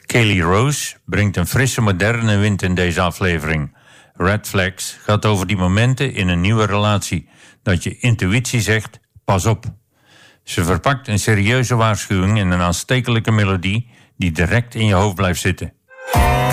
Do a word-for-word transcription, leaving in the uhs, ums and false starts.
Kaylee Rose brengt een frisse moderne wind in deze aflevering. Red Flags gaat over die momenten in een nieuwe relatie, dat je intuïtie zegt, pas op. Ze verpakt een serieuze waarschuwing in een aanstekelijke melodie die direct in je hoofd blijft zitten.